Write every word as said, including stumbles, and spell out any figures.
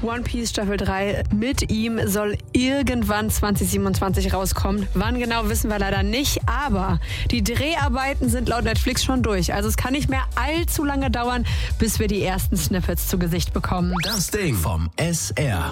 One Piece Staffel drei mit ihm soll irgendwann zwanzig siebenundzwanzig rauskommen. Wann genau, wissen wir leider nicht, aber die Dreharbeiten sind laut Netflix schon durch. Also es kann nicht mehr allzu lange dauern, bis wir die ersten Snippets zu Gesicht bekommen. Das Ding vom S R.